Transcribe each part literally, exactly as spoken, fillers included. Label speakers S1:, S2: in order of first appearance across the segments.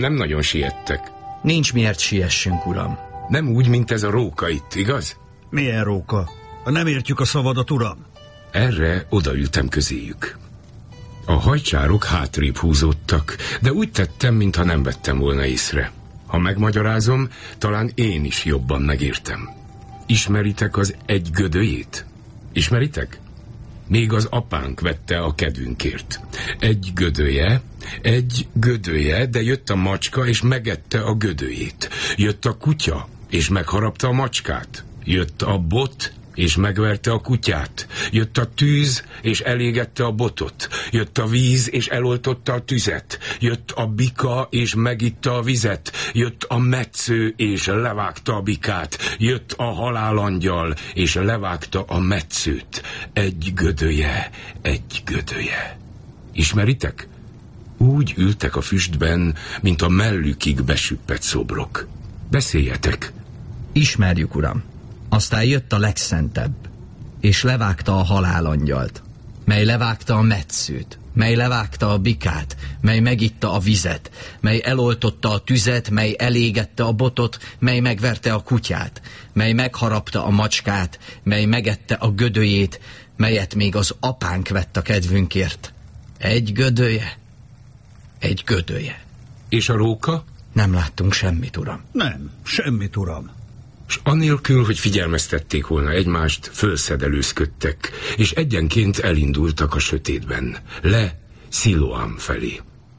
S1: Nem nagyon siettek.
S2: Nincs miért siessünk, uram.
S1: Nem úgy, mint ez a róka itt, igaz?
S3: Milyen róka? Nem értjük a szavadat, uram.
S1: Erre odaültem közéjük. A hajcsárok hátrébb húzódtak, de úgy tettem, mintha nem vettem volna észre. Ha megmagyarázom, talán én is jobban megértem. Ismeritek az egy gödöjét? Ismeritek? Még az apánk vette a kedvünkért. Egy gödöje, egy gödöje, de jött a macska, és megette a gödöjét. Jött a kutya, és megharapta a macskát. Jött a bot, és megverte a kutyát. Jött a tűz, és elégette a botot. Jött a víz, és eloltotta a tüzet. Jött a bika, és megitta a vizet. Jött a metsző, és levágta a bikát. Jött a halálangyal, és levágta a metszőt. Egy gödöje, egy gödöje. Ismeritek? Úgy ültek a füstben, mint a mellükig besüppett szobrok. Beszéljetek.
S2: Ismerjük, uram. Aztán jött a legszentebb, és levágta a halálangyalt, mely levágta a metszőt, mely levágta a bikát, mely megitta a vizet, mely eloltotta a tüzet, mely elégette a botot, mely megverte a kutyát, mely megharapta a macskát, mely megette a gödöjét, melyet még az apánk vett a kedvünkért. Egy gödöje, egy gödöje.
S1: És a róka?
S2: Nem láttunk semmit, uram.
S3: Nem, semmit, uram.
S1: És anélkül, hogy figyelmeztették volna egymást, fölszedelőzködtek, és egyenként elindultak a sötétben, le Sziloám felé.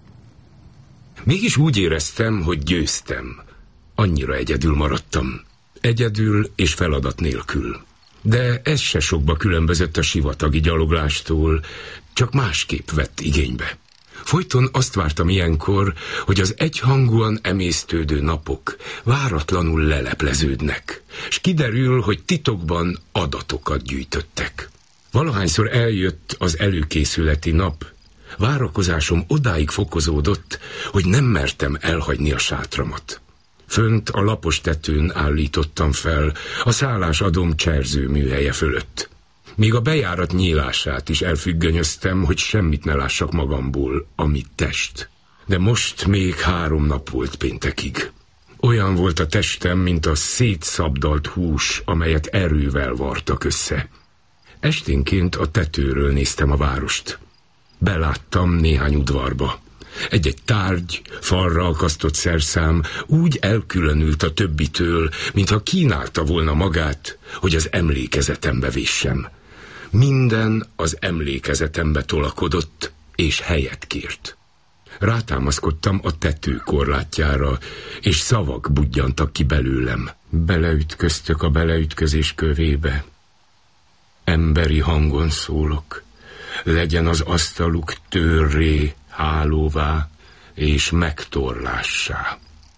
S1: Mégis úgy éreztem, hogy győztem. Annyira egyedül maradtam. Egyedül és feladat nélkül. De ez se sokba különbözött a sivatagi gyaloglástól, csak másképp vett igénybe. Folyton azt vártam ilyenkor, hogy az egyhangúan emésztődő napok váratlanul lelepleződnek, s kiderül, hogy titokban adatokat gyűjtöttek. Valahányszor eljött az előkészületi nap, várakozásom odáig fokozódott, hogy nem mertem elhagyni a sátramat. Fönt a lapos tetőn állítottam fel, a szállásadom cserző műhelye fölött. Még a bejárat nyílását is elfüggönyöztem, hogy semmit ne lássak magamból, amit test. De most még három nap volt péntekig. Olyan volt a testem, mint a szétszabdalt hús, amelyet erővel vartak össze. Esténként a tetőről néztem a várost. Beláttam néhány udvarba. Egy-egy tárgy, falra akasztott szerszám úgy elkülönült a többitől, mintha kínálta volna magát, hogy az emlékezetembe vissem. Minden az emlékezetembe tolakodott, és helyet kért. Rátámaszkodtam a tető korlátjára, és szavak budjantak ki belőlem. Beleütköztök a beleütközés kövébe. Emberi hangon szólok. Legyen az asztaluk tőrré, hálóvá és megtorlássá.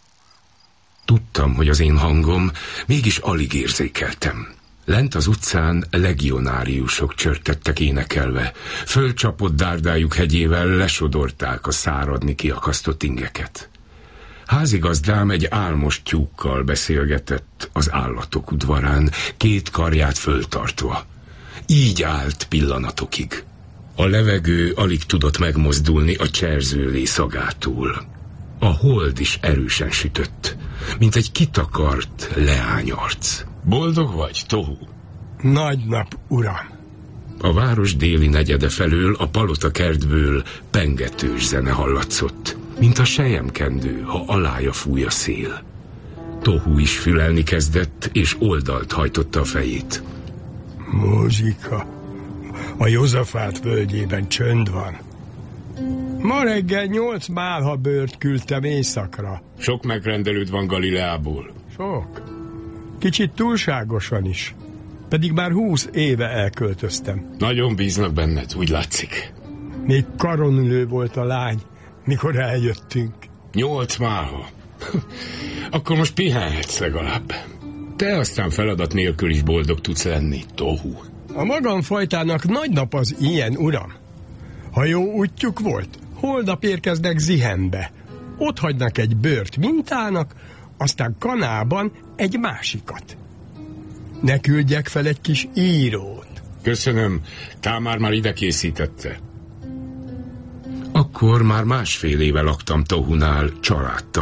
S1: Tudtam, hogy az én hangom, mégis alig érzékeltem. Lent az utcán legionáriusok csörtettek énekelve, fölcsapott dárdájuk hegyével lesodorták a száradni kiakasztott ingeket. Házigazdám egy álmos tyúkkal beszélgetett az állatok udvarán, két karját föltartva. Így állt pillanatokig. A levegő alig tudott megmozdulni a cserzőlé szagától. A hold is erősen sütött, mint egy kitakart leányarc.
S4: Boldog vagy, Tohu?
S5: Nagy nap, uram.
S1: A város déli negyede felől a palota kertből pengetős zene hallatszott, mint a selyemkendő, ha alája fúj a szél. Tohu is fülelni kezdett, és oldalt hajtotta a fejét.
S5: Muzsika. A Józsafát völgyében csönd van. Ma reggel nyolc málha bőrt küldtem éjszakra.
S4: Sok megrendelőd van Galileából.
S5: Sok. Kicsit túlságosan is. Pedig már húsz éve elköltöztem.
S4: Nagyon bíznak benned, úgy látszik.
S5: Még karonülő volt a lány, mikor eljöttünk.
S4: Nyolc málha. Akkor most pihenhetsz legalább. Te aztán feladat nélkül is boldog tudsz lenni, Tohu.
S5: A magam fajtának nagy nap az ilyen, uram. Ha jó útjuk volt, holnap érkeznek Zihenbe. Ott hagynak egy bőrt mintának, aztán Kanában egy másikat. Ne küldjek fel egy kis írót.
S4: Köszönöm, Támár már ide készítette.
S1: A Akkor már másfél éve laktam Tohunál családtag